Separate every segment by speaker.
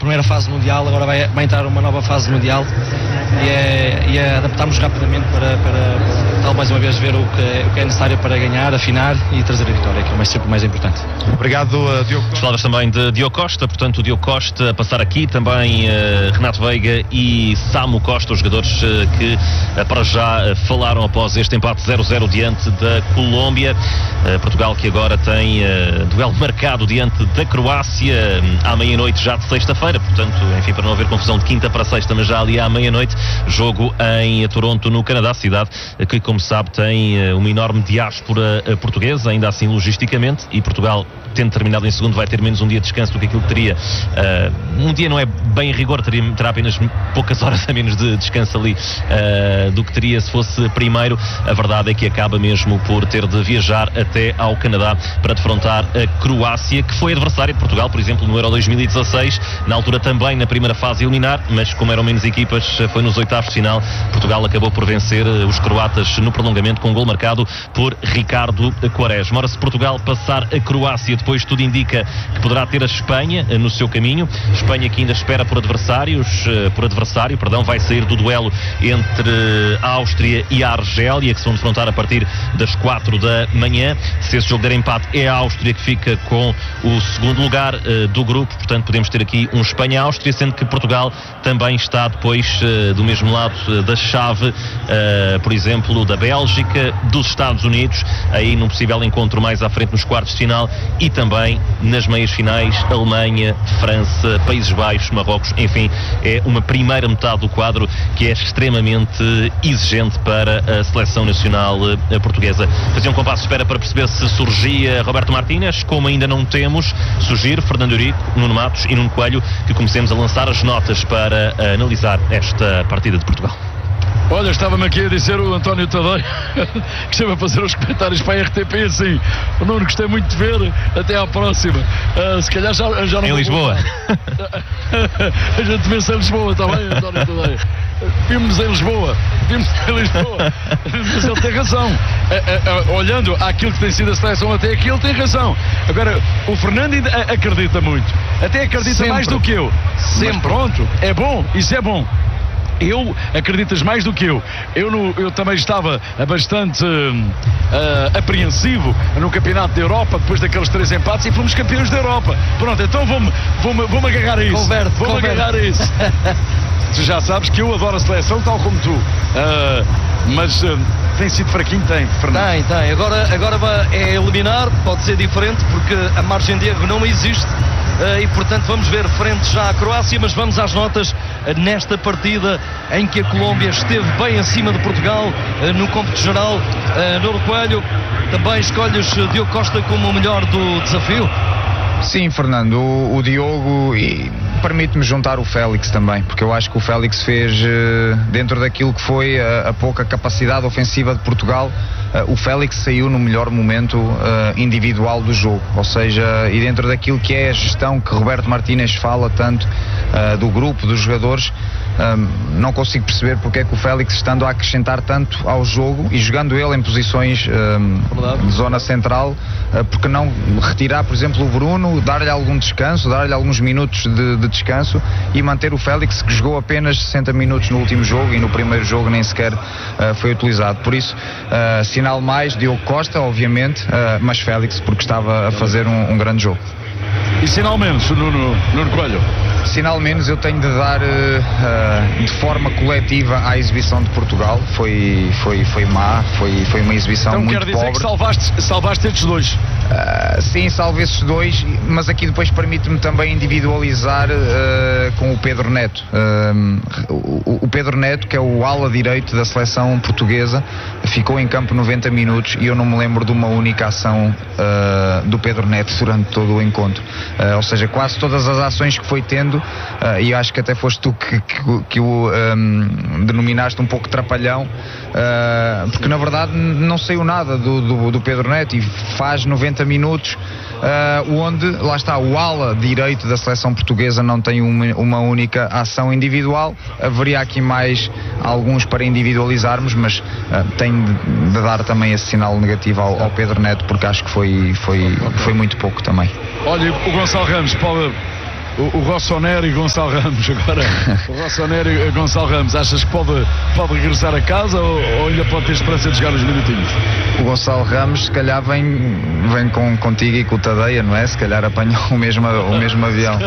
Speaker 1: primeira fase mundial, agora vai entrar uma nova fase mundial e adaptarmos rapidamente para tal mais uma vez ver o que é necessário para ganhar, afinar e trazer a vitória, que é sempre o mais importante.
Speaker 2: Obrigado, Diogo.
Speaker 3: Falavas também de Diogo Costa, portanto o Diogo Costa a passar aqui, também Renato Veiga e Samu Costa, os jogadores que para já falaram após este empate 0-0 diante da Colômbia. Portugal que agora tem duelo marcado diante da Croácia à meia-noite já de sexta-feira, portanto, enfim, para não haver confusão, de quinta para sexta, mas já ali à meia-noite, jogo em Toronto, no Canadá, cidade que, como sabe, tem uma enorme diáspora portuguesa, ainda assim logisticamente, e Portugal, tendo terminado em segundo, vai ter menos um dia de descanso do que aquilo que teria. Um dia não é bem em rigor, terá apenas poucas horas a menos de descanso ali do que teria se fosse primeiro. A verdade é que acaba mesmo por ter de viajar até ao Canadá para defrontar a Croácia, que foi adversária de Portugal, por exemplo, no Euro 2016, na altura também na primeira fase eliminar, mas como eram menos equipas, foi nos oitavos de final. Portugal acabou por vencer os croatas no prolongamento com um gol marcado por Ricardo Quaresma. Ora, se Portugal passar a Croácia, depois tudo indica que poderá ter a Espanha no seu caminho. Espanha que ainda espera por adversário, vai sair do duelo entre a Áustria e a Argélia, que se vão defrontar a partir das 4 da manhã. Se esse jogo der empate, é a Áustria que fica com o segundo lugar do grupo, portanto podemos ter aqui um Espanha-Áustria, sendo que Portugal também está depois do mesmo lado da chave, por exemplo, da Bélgica, dos Estados Unidos, aí num possível encontro mais à frente nos quartos de final, e também nas meias finais, Alemanha, França, Países Baixos, Marrocos. Enfim, é uma primeira metade do quadro que é extremamente exigente para a seleção nacional portuguesa. Fazia um compasso de espera para perceber se surgia Roberto Martínez. Como ainda não temos, sugiro Fernando Eurico, Nuno Matos e Nuno Coelho que comecemos a lançar as notas para analisar esta partida de Portugal.
Speaker 4: Olha, estava-me aqui a dizer o António Tadei que esteve a fazer os comentários para a RTP assim: o Nuno, gostei muito de ver, até à próxima. Se calhar já não.
Speaker 3: Em Lisboa.
Speaker 4: A gente vê-se em Lisboa, está bem, António Tadei? Vimos em Lisboa. Mas ele tem razão. Olhando àquilo que tem sido a seleção até aqui, ele tem razão. Agora, o Fernando acredita muito. Até acredita sempre, mais do que eu. Sempre. Mas pronto, é bom, isso é bom. Acreditas mais do que eu. Eu também estava bastante apreensivo no Campeonato da Europa, depois daqueles 3 empates, e fomos campeões da Europa. Pronto, então vou-me agarrar a isso. Vou-me agarrar a isso. Tu já sabes que eu adoro a seleção, tal como tu. Mas tem sido fraquinho, Fernando?
Speaker 5: Tem. Agora é eliminar, pode ser diferente, porque a margem de erro não existe. E portanto vamos ver frente já à Croácia, mas vamos às notas nesta partida em que a Colômbia esteve bem acima de Portugal no cômputo geral. Nuno Coelho, também escolhes Diogo Costa como o melhor do desafio?
Speaker 6: Sim, Fernando, o Diogo, e permite-me juntar o Félix também, porque eu acho que o Félix fez, dentro daquilo que foi a pouca capacidade ofensiva de Portugal, o Félix saiu no melhor momento individual do jogo, ou seja, e dentro daquilo que é a gestão que Roberto Martínez fala tanto do grupo, dos jogadores, não consigo perceber porque é que o Félix, estando a acrescentar tanto ao jogo e jogando ele em posições de zona central, porque não retirar, por exemplo, o Bruno, dar-lhe algum descanso, dar-lhe alguns minutos de descanso e manter o Félix, que jogou apenas 60 minutos no último jogo e no primeiro jogo nem sequer foi utilizado. Por isso, sinal mais Diogo Costa, obviamente, mas Félix, porque estava a fazer um grande jogo.
Speaker 4: E sinal menos, Nuno Coelho?
Speaker 6: Sinal menos eu tenho de dar de forma coletiva à exibição de Portugal. Foi má, foi uma exibição
Speaker 4: então,
Speaker 6: muito pobre. Então
Speaker 4: quer dizer que salvaste estes dois?
Speaker 6: Sim, salve esses dois, mas aqui depois permite-me também individualizar com o Pedro Neto. O Pedro Neto, que é o ala direito da seleção portuguesa, ficou em campo 90 minutos e eu não me lembro de uma única ação do Pedro Neto durante todo o encontro. Ou seja, quase todas as ações que foi tendo, e acho que até foste tu que o denominaste um pouco trapalhão, porque na verdade não saiu nada do Pedro Neto e faz 90 minutos onde, lá está, o ala direito da seleção portuguesa não tem uma única ação individual. Haveria aqui mais alguns para individualizarmos, mas tenho de dar também esse sinal negativo ao Pedro Neto, porque acho que foi muito pouco também.
Speaker 4: Olha, o Gonçalo Ramos o Rossoneri e Gonçalo Ramos. Agora, o Rossoneri e Gonçalo Ramos, achas que pode regressar a casa ou ainda pode ter esperança de jogar os minutinhos?
Speaker 6: O Gonçalo Ramos, se calhar, vem contigo e com o Tadeia, não é? Se calhar apanham o mesmo avião.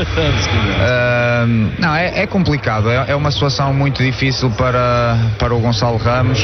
Speaker 6: Não, é complicado. É uma situação muito difícil para o Gonçalo Ramos,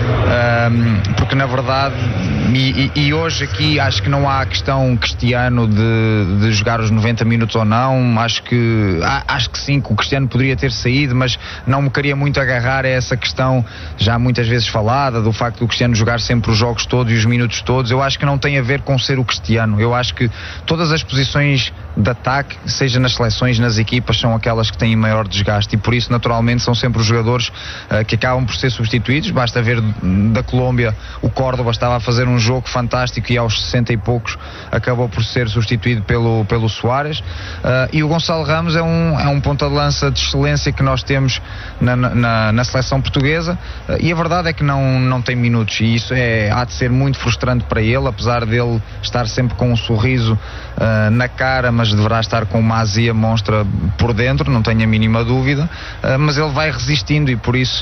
Speaker 6: porque na verdade, e hoje aqui acho que não há questão Cristiano de jogar os 90 minutos ou não. Acho que sim, que o Cristiano poderia ter saído, mas não me queria muito agarrar a essa questão já muitas vezes falada, do facto do Cristiano jogar sempre os jogos todos e os minutos todos. Eu acho que não tem a ver com ser o Cristiano. Eu acho que todas as posições de ataque, seja nas seleções, nas equipas, são aquelas que têm maior desgaste, e por isso naturalmente são sempre os jogadores que acabam por ser substituídos. Basta ver da Colômbia, o Córdoba estava a fazer um jogo fantástico e aos 60 e poucos acabou por ser substituído pelo Suárez, e o Gonçalo Ramos é um ponta de lança de excelência que nós temos na seleção portuguesa, e a verdade é que não tem minutos, e isso há de ser muito frustrante para ele, apesar dele estar sempre com um sorriso na cara, mas deverá estar com uma azia monstra por dentro, não tenho a mínima dúvida, mas ele vai resistindo, e por isso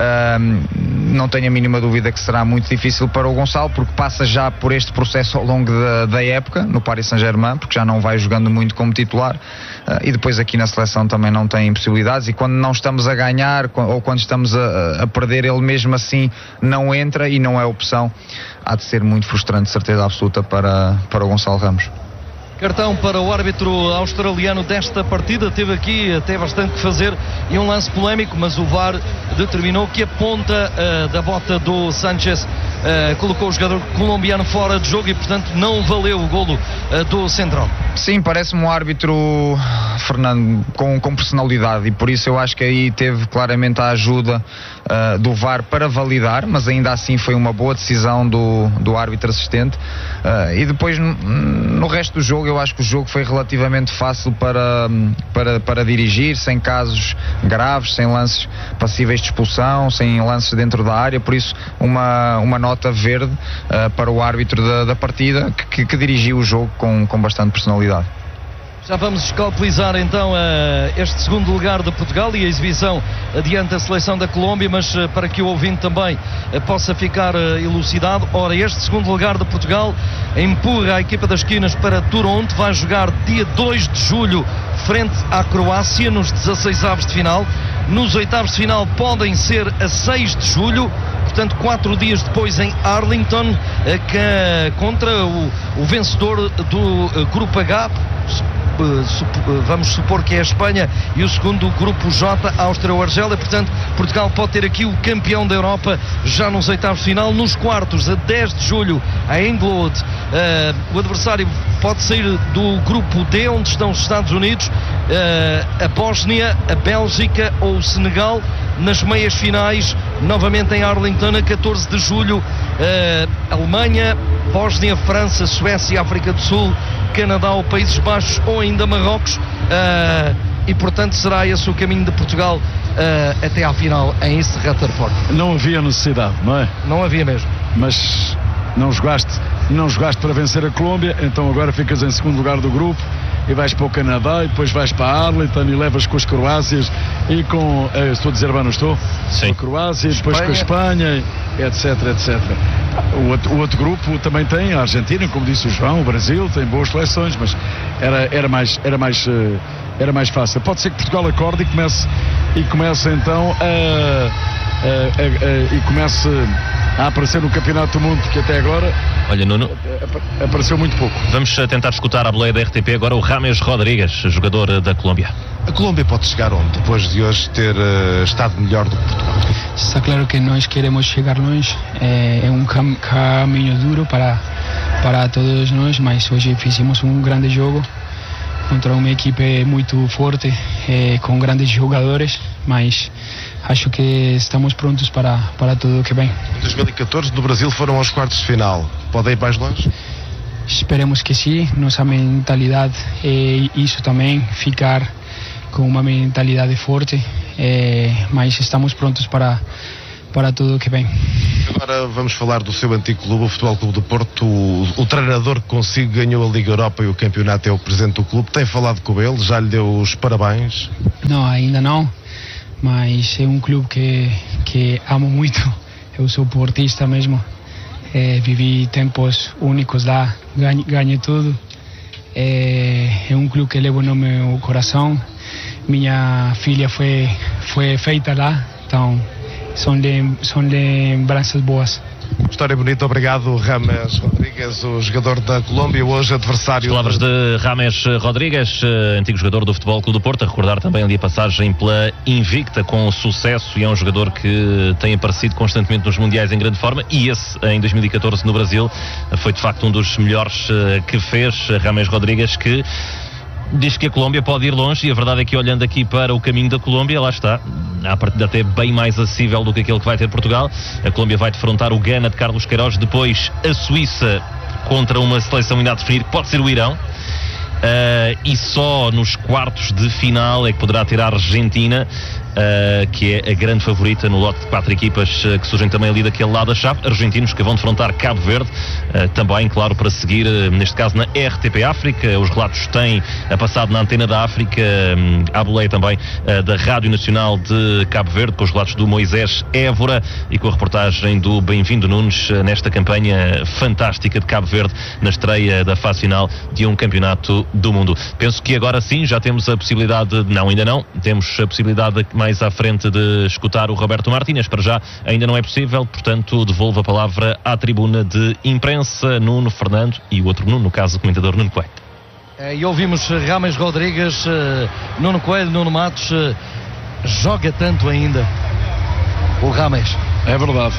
Speaker 6: não tenho a mínima dúvida que será muito difícil para o Gonçalo, porque passa já por este processo ao longo da época no Paris Saint-Germain, porque já não vai jogando muito como titular, e depois aqui na seleção também não tem possibilidades, e quando não estamos a ganhar ou quando estamos a perder, ele mesmo assim não entra e não é opção. Há de ser muito frustrante, certeza absoluta, para o Gonçalo Ramos.
Speaker 5: Cartão para o árbitro australiano desta partida. Teve aqui até bastante que fazer e um lance polémico, mas o VAR determinou que a ponta da bota do Sánchez colocou o jogador colombiano fora de jogo, e portanto não valeu o golo do central.
Speaker 6: Sim, parece-me um árbitro, Fernando, com personalidade, e por isso eu acho que aí teve claramente a ajuda do VAR para validar, mas ainda assim foi uma boa decisão do árbitro assistente, e depois no resto do jogo eu acho que o jogo foi relativamente fácil para dirigir, sem casos graves, sem lances passíveis de expulsão, sem lances dentro da área, por isso uma nota verde para o árbitro da partida, que dirigiu o jogo com bastante personalidade.
Speaker 5: Já vamos escalpelizar então este segundo lugar de Portugal e a exibição diante da seleção da Colômbia, mas para que o ouvinte também possa ficar elucidado. Ora, este segundo lugar de Portugal empurra a equipa das esquinas para Toronto, vai jogar dia 2 de julho frente à Croácia nos 16avos de final. Nos oitavos de final podem ser a 6 de julho, portanto 4 dias depois em Arlington, contra o vencedor do Grupo H. Vamos supor que é a Espanha, e o segundo Grupo J, Áustria ou Argélia. Portanto, Portugal pode ter aqui o campeão da Europa já nos oitavos de final. Nos quartos, a 10 de julho, a England, o adversário pode sair do Grupo D, onde estão os Estados Unidos, a Bósnia, a Bélgica ou o Senegal. Nas meias finais, novamente em Arlington, a 14 de julho, Alemanha, Bósnia, França, Suécia, África do Sul, Canadá ou Países Baixos ou ainda Marrocos, e portanto será esse o caminho de Portugal até à final em East Rutherford.
Speaker 4: Não havia necessidade, não é?
Speaker 5: Não havia mesmo.
Speaker 4: Mas não jogaste para vencer a Colômbia, então agora ficas em segundo lugar do grupo e vais para o Canadá, e depois vais para a Arlington e levas com as Croácias e com, estou a dizer bem, não estou?
Speaker 3: Sim.
Speaker 4: Com a Croácia, e depois com a Espanha, etc, etc. O outro grupo também tem a Argentina, como disse o João, o Brasil, tem boas seleções, mas era mais fácil. Pode ser que Portugal acorde e comece então a aparecer no Campeonato do Mundo, que até agora,
Speaker 3: olha, Nuno,
Speaker 4: apareceu muito pouco.
Speaker 3: Vamos tentar escutar a boleia da RTP agora o James Rodrigues, jogador da Colômbia.
Speaker 2: A Colômbia pode chegar onde, depois de hoje ter estado melhor do que Portugal?
Speaker 7: Está claro que nós queremos chegar longe, é caminho duro para todos nós, mas hoje fizemos grande jogo contra uma equipe muito forte, com grandes jogadores, mas acho que estamos prontos para tudo o que vem.
Speaker 2: Em 2014 no Brasil foram aos quartos de final, podem ir mais longe?
Speaker 7: Esperemos que sim, nossa mentalidade é isso também, ficar com uma mentalidade forte, mas estamos prontos para para tudo o que vem.
Speaker 2: Agora vamos falar do seu antigo clube, o Futebol Clube do Porto. O treinador que consigo ganhou a Liga Europa e o campeonato é o presidente do clube. Tem falado com ele? Já lhe deu os parabéns?
Speaker 7: Não, ainda não, mas é um clube que amo muito. Eu sou portista mesmo. Vivi tempos únicos lá, ganhei tudo. É um clube que levo no meu coração. Minha filha foi feita lá, então são lembranças boas.
Speaker 2: História bonita, obrigado James Rodrigues, o jogador da Colômbia, hoje adversário.
Speaker 3: As palavras de James Rodrigues, antigo jogador do Futebol Clube do Porto, a recordar também ali a passagem pela Invicta com sucesso, e é um jogador que tem aparecido constantemente nos mundiais em grande forma, e esse em 2014 no Brasil foi de facto um dos melhores que fez. James Rodrigues, que diz que a Colômbia pode ir longe, e a verdade é que, olhando aqui para o caminho da Colômbia, lá está, à partida até bem mais acessível do que aquele que vai ter Portugal. A Colômbia vai defrontar o Ghana de Carlos Queiroz, depois a Suíça contra uma seleção ainda a definir, que pode ser o Irão, e só nos quartos de final é que poderá ter a Argentina, que é a grande favorita no lote de 4 equipas que surgem também ali daquele lado da chave. Argentinos que vão defrontar Cabo Verde, também, claro, para seguir, neste caso na RTP África. Os relatos têm passado na Antena da África, à boleia também da Rádio Nacional de Cabo Verde, com os relatos do Moisés Évora e com a reportagem do Bem-vindo Nunes nesta campanha fantástica de Cabo Verde na estreia da fase final de um campeonato do mundo. Penso que agora sim já temos a possibilidade, não, ainda não, temos a possibilidade mais à frente de escutar o Roberto Martínez. Para já ainda não é possível, portanto devolvo a palavra à tribuna de imprensa, Nuno, Fernando e o outro Nuno, no caso o comentador Nuno Coelho.
Speaker 5: E ouvimos James Rodrigues, Nuno Coelho, Nuno Matos, joga tanto ainda o James.
Speaker 4: É verdade.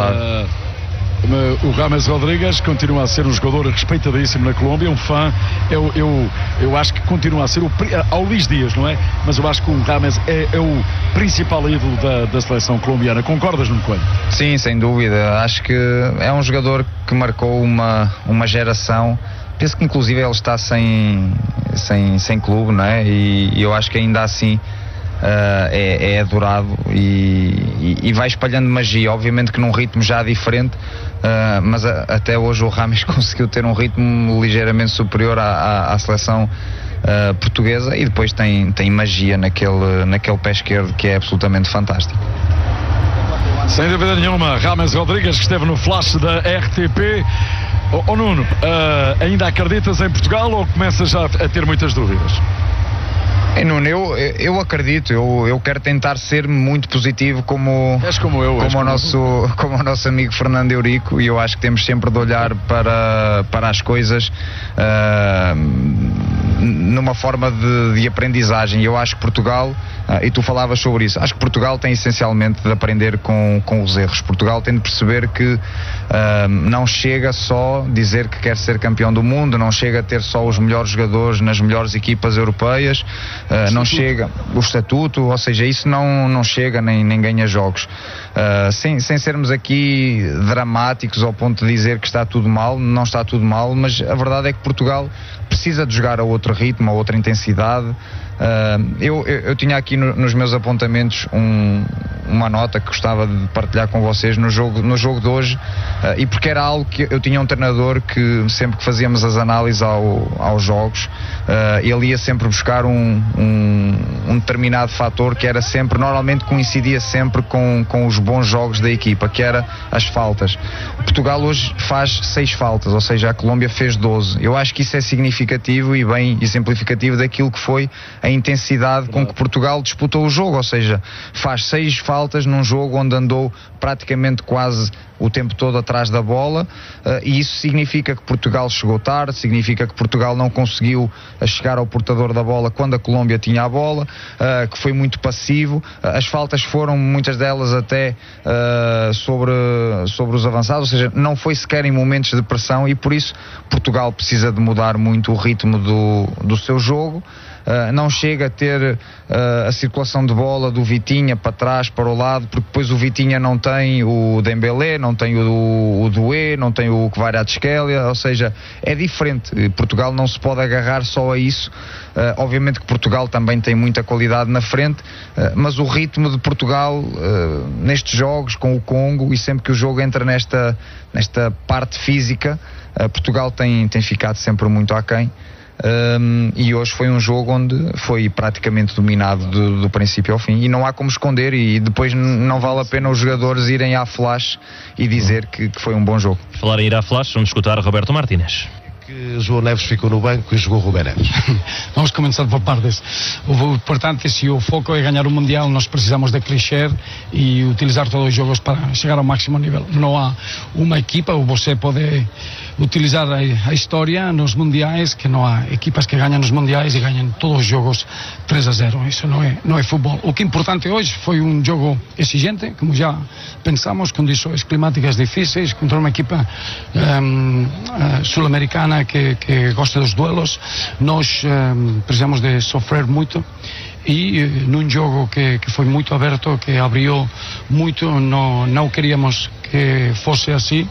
Speaker 4: O James Rodrigues continua a ser um jogador respeitadíssimo na Colômbia, um fã. Eu acho que continua a ser ao Luís Dias, não é? Mas eu acho que o James é o principal ídolo da seleção colombiana. Concordas, Nuno Coelho?
Speaker 6: Sim, sem dúvida. Acho que é um jogador que marcou uma geração. Penso que inclusive ele está sem clube, não é? E eu acho que ainda assim é adorado e vai espalhando magia, obviamente que num ritmo já diferente, mas até hoje o James conseguiu ter um ritmo ligeiramente superior à seleção portuguesa, e depois tem magia naquele pé esquerdo que é absolutamente fantástico.
Speaker 4: Sem dúvida nenhuma, James Rodrigues, que esteve no flash da RTP. Nuno, ainda acreditas em Portugal ou começas já a ter muitas dúvidas?
Speaker 6: Nuno, eu acredito, eu quero tentar ser muito positivo como o nosso amigo Fernando Eurico, e eu acho que temos sempre de olhar para as coisas numa forma de aprendizagem. Eu acho que Portugal, e tu falavas sobre isso, acho que Portugal tem essencialmente de aprender com os erros. Portugal tem de perceber que não chega só dizer que quer ser campeão do mundo, não chega a ter só os melhores jogadores nas melhores equipas europeias, não chega o estatuto, ou seja, isso não chega nem ganha jogos. Sem sermos aqui dramáticos ao ponto de dizer que está tudo mal, não está tudo mal, mas a verdade é que Portugal precisa de jogar a outro ritmo, a outra intensidade. Eu tinha aqui nos meus apontamentos uma nota que gostava de partilhar com vocês no jogo de hoje, e porque era algo que eu tinha um treinador que sempre que fazíamos as análises aos jogos, ele ia sempre buscar um determinado fator que era sempre, normalmente coincidia sempre com os bons jogos da equipa, que era as faltas. Portugal hoje faz 6 faltas, ou seja, a Colômbia fez 12. Eu acho que isso é significativo e bem exemplificativo daquilo que foi a intensidade com que Portugal disputou o jogo, ou seja, faz 6 faltas num jogo onde andou praticamente quase o tempo todo atrás da bola, e isso significa que Portugal chegou tarde, significa que Portugal não conseguiu chegar ao portador da bola quando a Colômbia tinha a bola, que foi muito passivo. As faltas foram, muitas delas até sobre os avançados, ou seja, não foi sequer em momentos de pressão, e por isso Portugal precisa de mudar muito o ritmo do seu jogo. não chega a ter a circulação de bola do Vitinha para trás, para o lado, porque depois o Vitinha não tem o Dembélé, não tem o Doué, não tem o Kvaratskhelia, ou seja, é diferente. Portugal não se pode agarrar só a isso. Obviamente que Portugal também tem muita qualidade na frente, mas o ritmo de Portugal nestes jogos com o Congo, e sempre que o jogo entra nesta parte física, Portugal tem ficado sempre muito aquém. E hoje foi um jogo onde foi praticamente dominado do princípio ao fim, e não há como esconder, e depois não vale a pena os jogadores irem à flash e dizer que foi um bom jogo.
Speaker 3: Falar em ir à flash, vamos escutar Roberto Martínez.
Speaker 2: Que João Neves ficou no banco e jogou Rubén Neves.
Speaker 7: Vamos começar por partes. O importante é, se o foco é ganhar o Mundial, nós precisamos de crescer e utilizar todos os jogos para chegar ao máximo nível. Não há uma equipa, ou você pode utilizar a história nos mundiais, que não há equipas que ganham nos mundiais e ganham todos os jogos 3-0. Isso não é futebol. O que é importante hoje foi um jogo exigente, como já pensamos, condições climáticas difíceis, contra uma equipa sul-americana que gosta dos duelos. Nós precisamos de sofrer muito, e num jogo que foi muito aberto, que abriu muito, não queríamos que fosse assim,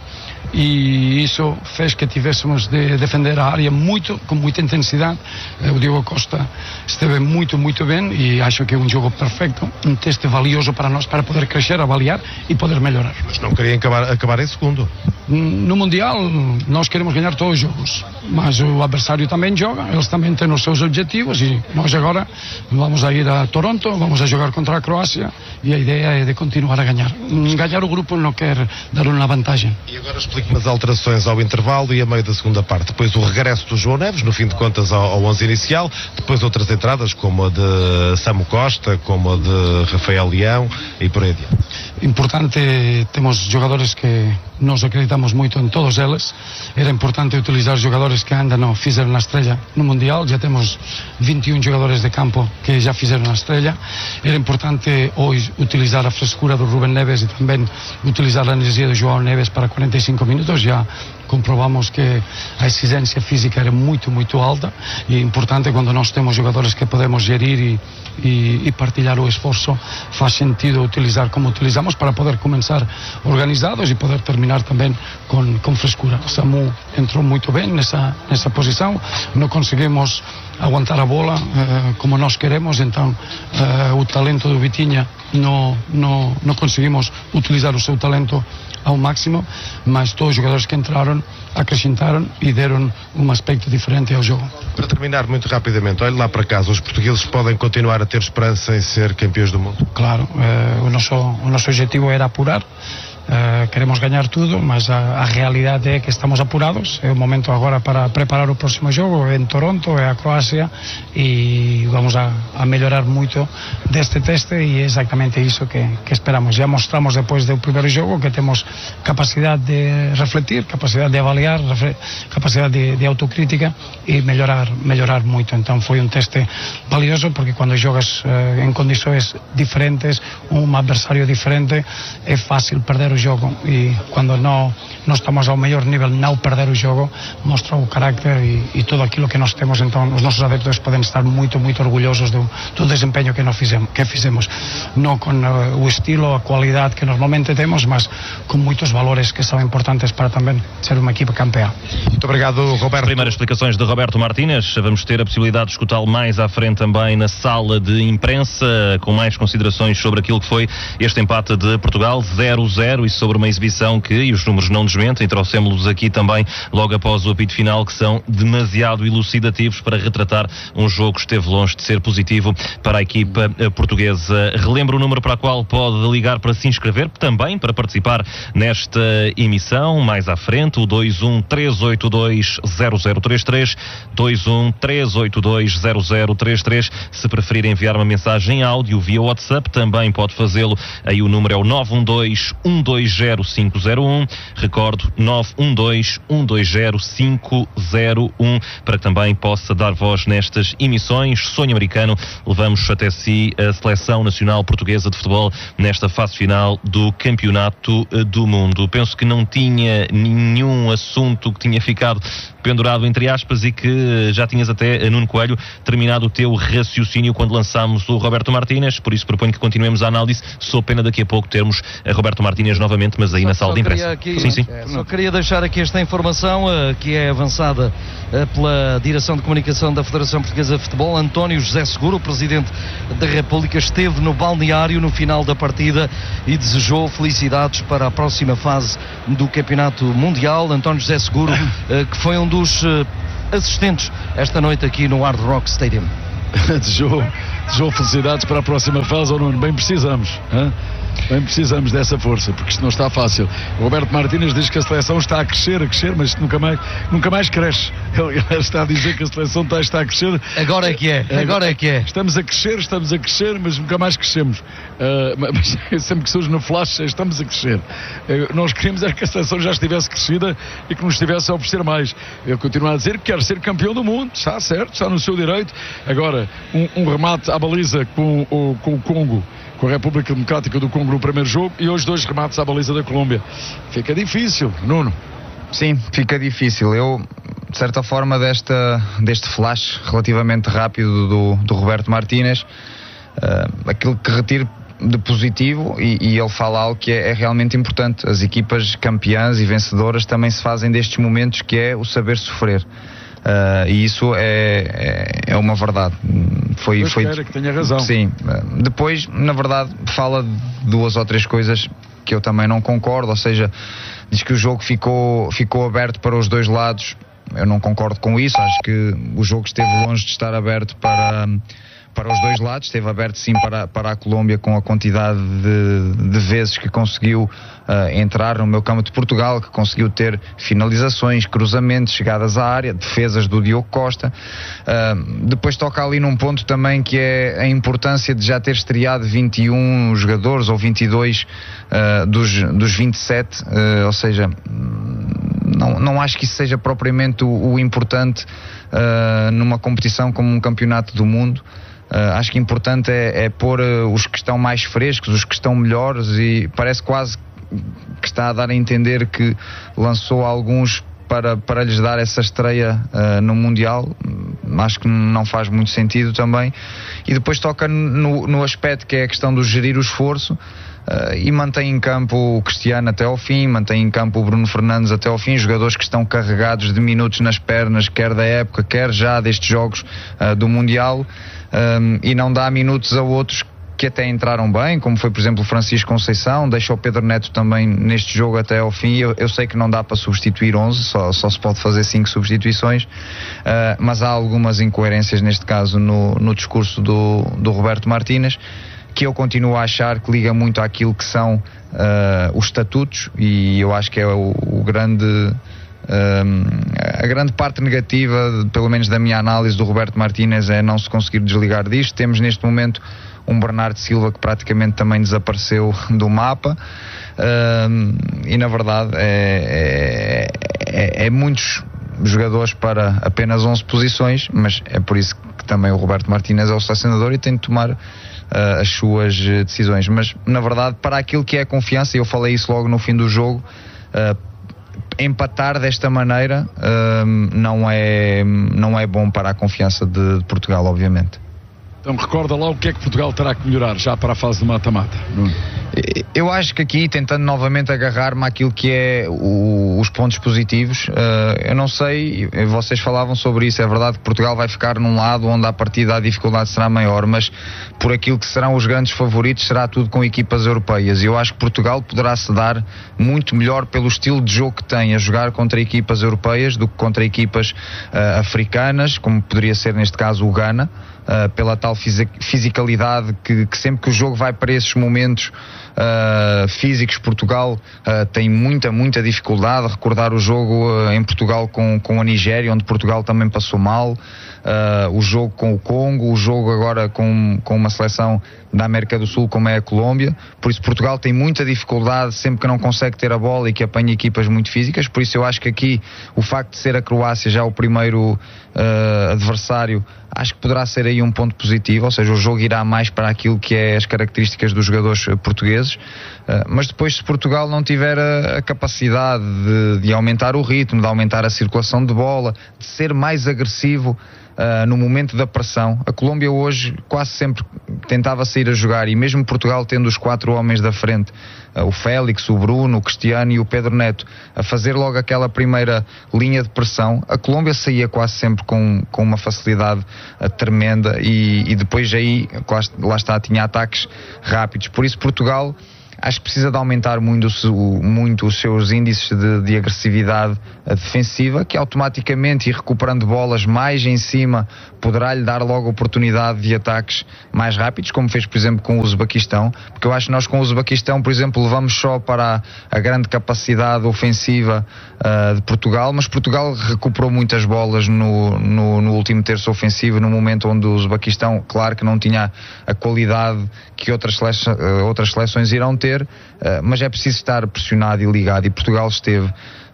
Speaker 7: e isso fez que tivéssemos de defender a área com muita intensidade. O Diogo Costa esteve muito bem, e acho que é um jogo perfeito, um teste valioso para nós, para poder crescer, avaliar e poder melhorar.
Speaker 2: Mas não queria acabar em segundo.
Speaker 7: No Mundial nós queremos ganhar todos os jogos, mas o adversário também joga, eles também têm os seus objetivos, e nós agora vamos a ir a Toronto, vamos a jogar contra a Croácia, e a ideia é de continuar a ganhar. Ganhar o grupo não quer dar uma vantagem.
Speaker 2: E agora explique-me as alterações ao intervalo e a meio da segunda parte. Depois o regresso do João Neves, no fim de contas ao 11 inicial, depois outras entradas como a de Samu Costa, como a de Rafael Leão e por aí adiante.
Speaker 7: Importante, temos jogadores que nós acreditamos muito em todos eles. Era importante utilizar jogadores que ainda não fizeram a estrela no Mundial. Já temos 21 jogadores de campo que já fizeram a estrela. Era importante hoje utilizar a frescura do Rubén Neves e também utilizar a energia do João Neves para 45 minutos. Já comprovamos que a exigência física era muito alta, e é importante, quando nós temos jogadores que podemos gerir e partilhar o esforço, faz sentido utilizar como utilizamos, para poder começar organizados e poder terminar também com frescura. O Samu entrou muito bem nessa posição, não conseguimos aguantar a bola como nós queremos, então o talento do Vitinha não conseguimos utilizar o seu talento ao máximo, mas todos os jogadores que entraram acrescentaram e deram um aspecto diferente ao jogo.
Speaker 2: Para terminar muito rapidamente, olhe lá para casa, os portugueses podem continuar a ter esperança em ser campeões do mundo?
Speaker 7: Claro, o nosso objetivo era apurar. Queremos ganhar tudo, mas a realidade é que estamos apurados. É o momento agora para preparar o próximo jogo em Toronto, é a Croácia, e vamos a melhorar muito deste teste, e é exatamente isso que esperamos. Já mostramos depois do primeiro jogo que temos capacidade de refletir, capacidade de avaliar, capacidade de autocrítica e melhorar muito. Então foi um teste valioso, porque quando jogas em condições diferentes, um adversário diferente, é fácil perder o jogo, e quando não estamos ao melhor nível, não perder o jogo mostra o carácter e tudo aquilo que nós temos. Então os nossos adeptos podem estar muito orgulhosos do desempenho que fizemos, não com o estilo, a qualidade que normalmente temos, mas com muitos valores que são importantes para também ser uma equipa campeã.
Speaker 2: Muito obrigado, Roberto.
Speaker 3: Primeiras explicações de Roberto Martínez. Vamos ter a possibilidade de escutá-lo mais à frente também na sala de imprensa, com mais considerações sobre aquilo que foi este empate de Portugal 0-0, e sobre uma exibição que, e os números não desmentem, trouxemos-los aqui também logo após o apito final, que são demasiado elucidativos para retratar um jogo que esteve longe de ser positivo para a equipa portuguesa. Relembro o número para o qual pode ligar para se inscrever, também para participar nesta emissão mais à frente, o 21-382-0033, 21-382-0033. Se preferir enviar uma mensagem em áudio via WhatsApp, também pode fazê-lo. Aí o número é o 912-12 120501. Recordo, 912-120-501, para que também possa dar voz nestas emissões. Sonho americano, levamos até si a Seleção Nacional Portuguesa de Futebol nesta fase final do Campeonato do Mundo. Penso que não tinha nenhum assunto que tinha ficado pendurado entre aspas e que já tinhas até, Nuno Coelho, terminado o teu raciocínio quando lançámos o Roberto Martínez, por isso proponho que continuemos a análise, sou pena daqui a pouco termos a Roberto Martínez novamente, mas aí na sala de imprensa. Sim.
Speaker 5: Só queria deixar aqui esta informação que é avançada pela Direção de Comunicação da Federação Portuguesa de Futebol. António José Seguro, o Presidente da República, esteve no balneário no final da partida e desejou felicidades para a próxima fase do Campeonato Mundial. António José Seguro, que foi um dos assistentes esta noite aqui no Hard Rock Stadium.
Speaker 4: Desejou felicidades para a próxima fase, Nuno. Bem precisamos, hein? Bem precisamos dessa força, porque isto não está fácil. O Roberto Martínez diz que a seleção está a crescer, mas isto nunca mais cresce. Ele está a dizer que a seleção está a crescer.
Speaker 5: Agora é que é.
Speaker 4: Estamos a crescer, mas nunca mais crescemos. Mas sempre que surge no flash, estamos a crescer. Nós queríamos que a seleção já estivesse crescida e que nos estivesse a oferecer mais. Eu continuo a dizer que quero ser campeão do mundo, está certo, está no seu direito. Agora, um remate à baliza com o Congo, com a República Democrática do Congo no primeiro jogo, e hoje 2 remates à baliza da Colômbia. Fica difícil, Nuno.
Speaker 6: Sim, fica difícil. Eu, de certa forma, deste flash relativamente rápido do Roberto Martínez, aquilo que retiro de positivo, e ele fala algo que é realmente importante. As equipas campeãs e vencedoras também se fazem destes momentos, que é o saber sofrer. E isso é uma verdade. Foi
Speaker 4: que tenha razão.
Speaker 6: Sim. Depois, na verdade, fala de 2 ou 3 coisas que eu também não concordo. Ou seja, diz que o jogo ficou aberto para os 2 lados. Eu não concordo com isso. Acho que o jogo esteve longe de estar aberto para os 2 lados. Esteve aberto sim para a Colômbia, com a quantidade de vezes que conseguiu entrar no meio campo de Portugal, que conseguiu ter finalizações, cruzamentos, chegadas à área, defesas do Diogo Costa. Depois toca ali num ponto também, que é a importância de já ter estreado 21 jogadores ou 22 dos 27, ou seja, não acho que isso seja propriamente o importante numa competição como um campeonato do mundo. Acho que importante é pôr os que estão mais frescos, os que estão melhores, e parece quase que está a dar a entender que lançou alguns para lhes dar essa estreia no Mundial. Acho que não faz muito sentido também. E depois toca no aspecto que é a questão do gerir o esforço, e mantém em campo o Cristiano até ao fim, mantém em campo o Bruno Fernandes até ao fim, jogadores que estão carregados de minutos nas pernas, quer da época, quer já destes jogos do Mundial, e não dá minutos a outros que até entraram bem, como foi, por exemplo, o Francisco Conceição. Deixa o Pedro Neto também neste jogo até ao fim. Eu sei que não dá para substituir 11, só se pode fazer 5 substituições, mas há algumas incoerências neste caso no discurso do Roberto Martínez, que eu continuo a achar que liga muito àquilo que são os estatutos, e eu acho que é a grande parte negativa, pelo menos da minha análise do Roberto Martínez, é não se conseguir desligar disto. Temos neste momento um Bernardo Silva que praticamente também desapareceu do mapa, e na verdade é muitos jogadores para apenas 11 posições, mas é por isso que também o Roberto Martínez é o selecionador e tem de tomar as suas decisões. Mas na verdade, para aquilo que é a confiança, e eu falei isso logo no fim do jogo, empatar desta maneira não é bom para a confiança de Portugal, obviamente.
Speaker 4: Então recorda lá o que é que Portugal terá que melhorar já para a fase de mata-mata, Nuno.
Speaker 6: Eu acho que aqui, tentando novamente agarrar-me àquilo que é os pontos positivos, eu não sei, vocês falavam sobre isso, é verdade que Portugal vai ficar num lado onde à partida a dificuldade será maior, mas por aquilo que serão os grandes favoritos será tudo com equipas europeias, e eu acho que Portugal poderá se dar muito melhor pelo estilo de jogo que tem a jogar contra equipas europeias do que contra equipas africanas, como poderia ser neste caso o Ghana, pela tal fisicalidade que sempre que o jogo vai para esses momentos físicos, Portugal tem muita dificuldade. Recordar o jogo em Portugal com a Nigéria, onde Portugal também passou mal, o jogo com o Congo, o jogo agora com uma seleção da América do Sul como é a Colômbia. Por isso Portugal tem muita dificuldade sempre que não consegue ter a bola e que apanha equipas muito físicas. Por isso eu acho que aqui o facto de ser a Croácia já o primeiro adversário, acho que poderá ser aí um ponto positivo, ou seja, o jogo irá mais para aquilo que é as características dos jogadores portugueses, mas depois, se Portugal não tiver a capacidade de aumentar o ritmo, de aumentar a circulação de bola, de ser mais agressivo no momento da pressão, a Colômbia hoje quase sempre tentava sair a jogar, e mesmo Portugal tendo os 4 homens da frente, o Félix, o Bruno, o Cristiano e o Pedro Neto, a fazer logo aquela primeira linha de pressão, a Colômbia saía quase sempre com uma facilidade tremenda, e depois aí, lá está, tinha ataques rápidos. Por isso Portugal acho que precisa de aumentar muito os seus índices de agressividade defensiva, que automaticamente, e recuperando bolas mais em cima, poderá lhe dar logo oportunidade de ataques mais rápidos, como fez, por exemplo, com o Uzbequistão, porque eu acho que nós com o Uzbequistão, por exemplo, levamos só para a grande capacidade ofensiva de Portugal, mas Portugal recuperou muitas bolas no último terço ofensivo, no momento onde o Uzbequistão, claro que não tinha a qualidade que outras seleções irão ter, mas é preciso estar pressionado e ligado, e Portugal esteve,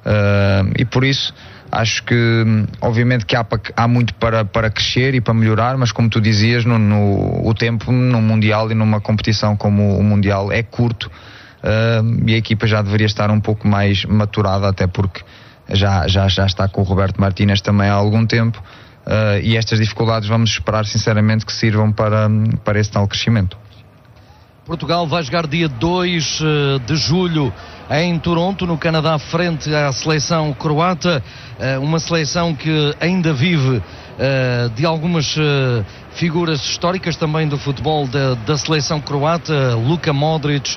Speaker 6: e por isso acho que obviamente que há muito para crescer e para melhorar, mas como tu dizias, o tempo num Mundial e numa competição como o Mundial é curto, e a equipa já deveria estar um pouco mais maturada, até porque já está com o Roberto Martínez também há algum tempo, e estas dificuldades vamos esperar sinceramente que sirvam para esse tal crescimento.
Speaker 5: Portugal vai jogar dia 2 de julho em Toronto, no Canadá, frente à seleção croata, uma seleção que ainda vive de algumas figuras históricas também do futebol da seleção croata, Luka Modric,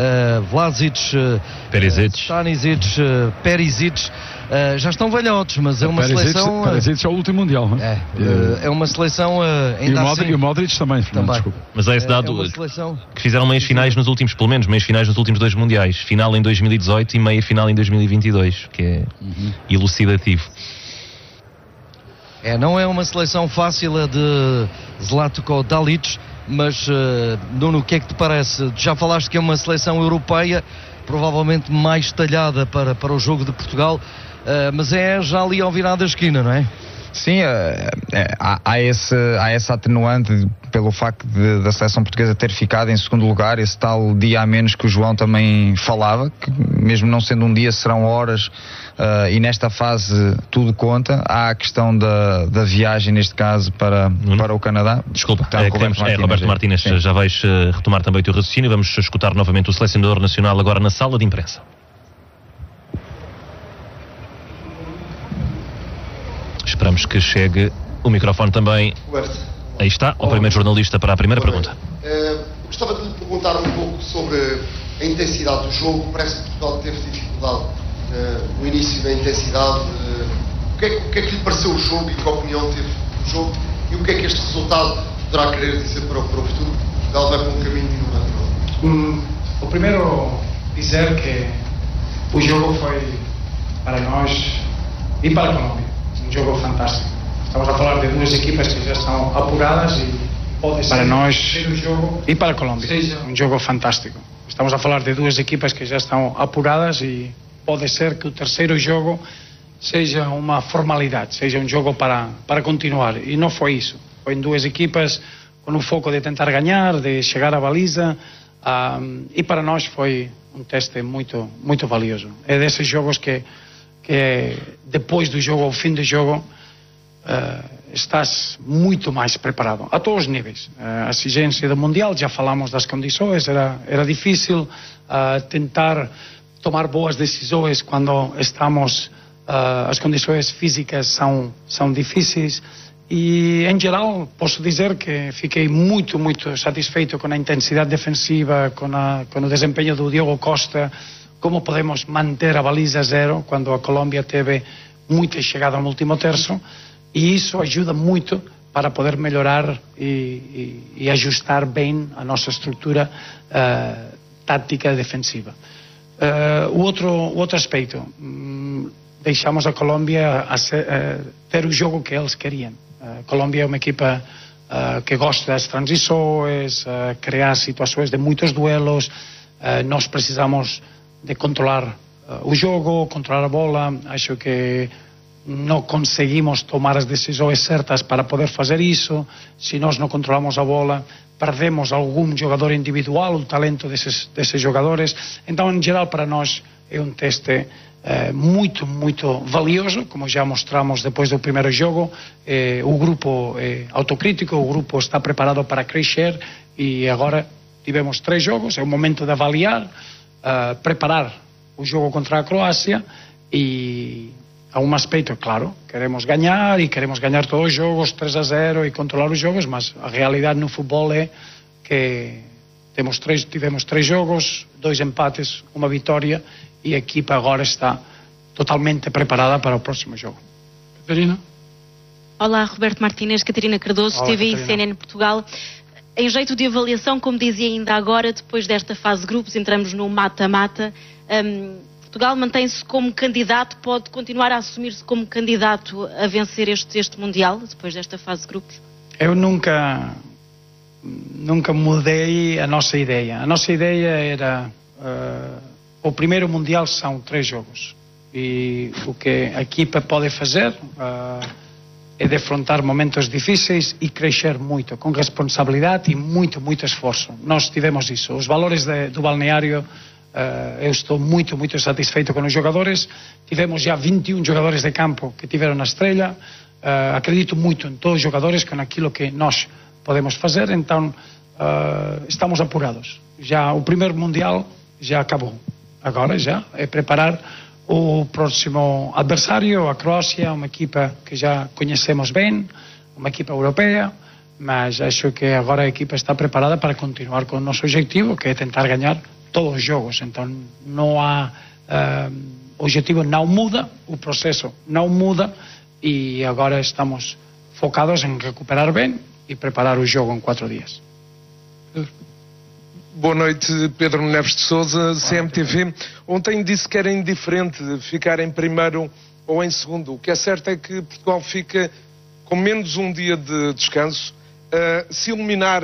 Speaker 5: Vlasic, Stanisic, Perisic, já estão velhotes, mas é uma seleção...
Speaker 4: Perisic é o último Mundial.
Speaker 5: É uma seleção ainda
Speaker 4: e o Modric também.
Speaker 5: Desculpa.
Speaker 3: Mas é esse dado que fizeram meias finais nos últimos, pelo menos meias finais nos últimos 2 Mundiais, final em 2018 e meia final em 2022, que é elucidativo.
Speaker 5: Não é uma seleção fácil a de Zlatko Dalic, mas Nuno, o que é que te parece? Já falaste que é uma seleção europeia, provavelmente mais talhada para o jogo de Portugal, mas é já ali ao virar da esquina, não é?
Speaker 6: Sim, há essa atenuante pelo facto da seleção portuguesa ter ficado em segundo lugar, esse tal dia a menos que o João também falava, que mesmo não sendo um dia serão horas, e nesta fase tudo conta. Há a questão da viagem, neste caso para o Canadá.
Speaker 3: Desculpa, Roberto Martínez, já vais retomar também o teu raciocínio. Vamos escutar novamente o selecionador nacional agora na sala de imprensa. Esperamos que chegue o microfone também. Aí está, o primeiro jornalista para a primeira pergunta.
Speaker 8: Gostava de lhe perguntar um pouco sobre a intensidade do jogo. Parece que Portugal teve dificuldade no início da intensidade. O que é que lhe pareceu o jogo e que opinião teve do jogo? E o que é que este resultado poderá querer dizer para o futuro? Portugal vai para um caminho inovador.
Speaker 9: O primeiro dizer que o jogo foi para nós e para a Colômbia um jogo fantástico. Estamos a falar de 2 equipas que já estão apuradas e pode ser para nós o jogo e para a Colômbia um jogo fantástico. Estamos a falar de 2 equipas que já estão apuradas e pode ser que o terceiro jogo seja uma formalidade, seja um jogo para continuar, e não foi isso. Foi em 2 equipas com o foco de tentar ganhar, de chegar à baliza, e para nós foi um teste muito valioso. É desses jogos que depois do jogo, ao fim do jogo, estás muito mais preparado a todos os níveis. A exigência do Mundial, já falamos das condições, era difícil tentar tomar boas decisões quando estamos, as condições físicas são difíceis, e em geral posso dizer que fiquei muito satisfeito com a intensidade defensiva, com o desempenho do Diogo Costa, como podemos manter a baliza zero quando a Colômbia teve muita chegada no último terço, e isso ajuda muito para poder melhorar e ajustar bem a nossa estrutura tática defensiva. O outro aspecto, deixamos a Colômbia ter o jogo que eles queriam. A Colômbia é uma equipa que gosta das transições, criar situações de muitos duelos. Nós precisamos de controlar o jogo, controlar a bola. Acho que não conseguimos tomar as decisões certas para poder fazer isso. Se nós não controlamos a bola, perdemos algum jogador individual, o talento desses jogadores. Então, em geral, para nós é um teste muito, muito valioso, como já mostramos depois do primeiro jogo. O grupo é autocrítico, o grupo está preparado para crescer e agora tivemos 3 jogos, é o momento de avaliar, preparar o jogo contra a Croácia e há um aspecto, claro, queremos ganhar todos os jogos 3-0 e controlar os jogos, mas a realidade no futebol é que tivemos 3 jogos, 2 empates, 1 vitória e a equipa agora está totalmente preparada para o próximo jogo.
Speaker 4: Catarina?
Speaker 10: Olá, Roberto Martínez, Catarina Cardoso,
Speaker 9: Olá,
Speaker 10: TVI
Speaker 9: Catarina.
Speaker 10: CNN Portugal. Em jeito de avaliação, como dizia ainda agora, depois desta fase de grupos, entramos no mata-mata. Portugal mantém-se como candidato, pode continuar a assumir-se como candidato a vencer este Mundial, depois desta fase de grupos?
Speaker 9: Eu nunca mudei a nossa ideia. A nossa ideia era o primeiro Mundial são 3 jogos e o que a equipa pode fazer é defrontar momentos difíceis e crescer muito, com responsabilidade e muito, muito esforço. Nós tivemos isso. Os valores do balneário, eu estou muito, muito satisfeito com os jogadores. Tivemos já 21 jogadores de campo que tiveram na estrela. Acredito muito em todos os jogadores, com aquilo que nós podemos fazer, então estamos apurados. Já o primeiro Mundial já acabou. Agora já é preparar o próximo adversário, a Croácia, uma equipa que já conhecemos bem, uma equipa europeia, mas acho que agora a equipa está preparada para continuar com o nosso objetivo, que é tentar ganhar todos os jogos. Então não há o objetivo não muda, o processo não muda e agora estamos focados em recuperar bem e preparar o jogo em 4 dias.
Speaker 11: Boa noite, Pedro Neves de Sousa, CMTV. Ontem disse que era indiferente ficar em primeiro ou em segundo. O que é certo é que Portugal fica com menos um dia de descanso. Se eliminar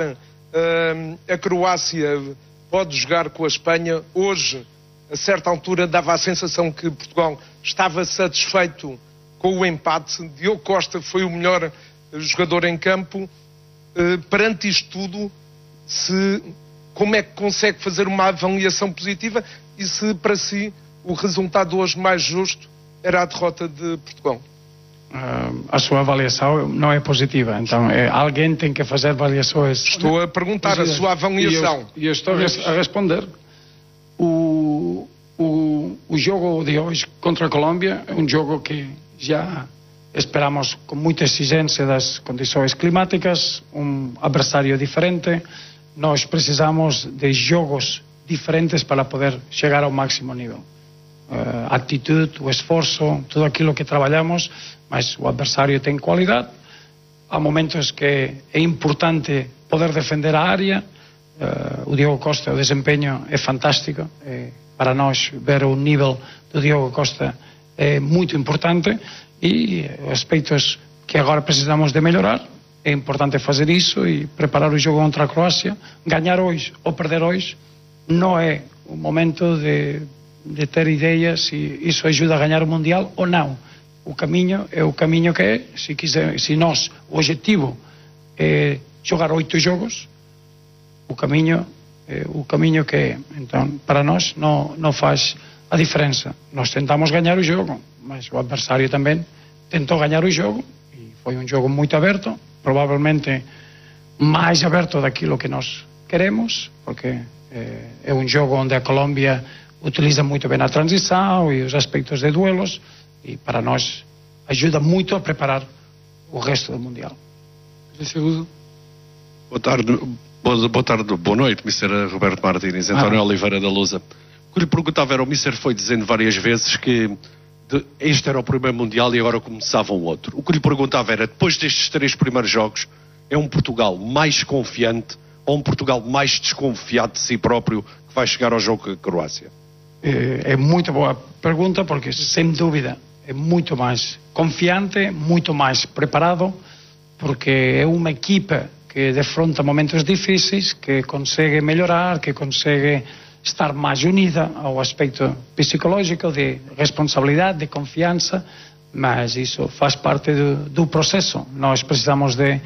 Speaker 11: a Croácia, pode jogar com a Espanha. Hoje, a certa altura, dava a sensação que Portugal estava satisfeito com o empate. Diogo Costa foi o melhor jogador em campo. Perante isto tudo, como é que consegue fazer uma avaliação positiva e se para si o resultado hoje mais justo era a derrota de Portugal?
Speaker 9: A sua avaliação não é positiva, então alguém tem que fazer avaliações.
Speaker 11: Estou a perguntar a sua avaliação.
Speaker 9: E eu estou a responder. O jogo de hoje contra a Colômbia é um jogo que já esperamos com muita exigência das condições climáticas, um adversário diferente. Nós precisamos de jogos diferentes para poder chegar ao máximo nível. A atitude, o esforço, tudo aquilo que trabalhamos, mas o adversário tem qualidade. Há momentos que é importante poder defender a área. O Diogo Costa, o desempenho é fantástico. Para nós, ver o nível do Diogo Costa é muito importante e aspectos que agora precisamos de melhorar. É importante fazer isso e preparar o jogo contra a Croácia. Ganhar hoje ou perder hoje não é o momento de ter ideias se isso ajuda a ganhar o Mundial ou não. O caminho é o caminho que é. Se nós, o objetivo é jogar 8 jogos, o caminho é o caminho que é. Então, para nós não faz a diferença. Nós tentamos ganhar o jogo, mas o adversário também tentou ganhar o jogo e foi um jogo muito aberto, provavelmente mais aberto daquilo que nós queremos, porque é um jogo onde a Colômbia utiliza muito bem a transição e os aspectos de duelos e para nós ajuda muito a preparar o resto do Mundial.
Speaker 12: Boa tarde, boa noite, Mr. Roberto Martínez. António Oliveira da Lusa. O que lhe perguntava era, o Mr. foi dizendo várias vezes que este era o primeiro Mundial e agora começava um outro. O que lhe perguntava era, depois destes 3 primeiros jogos, é um Portugal mais confiante ou um Portugal mais desconfiado de si próprio que vai chegar ao jogo com a Croácia?
Speaker 9: É muito boa pergunta, porque sem dúvida é muito mais confiante, muito mais preparado, porque é uma equipa que defronta momentos difíceis, que consegue melhorar, que consegue estar mais unida ao aspecto psicológico, de responsabilidade, de confiança, mas isso faz parte do processo. Nós precisamos de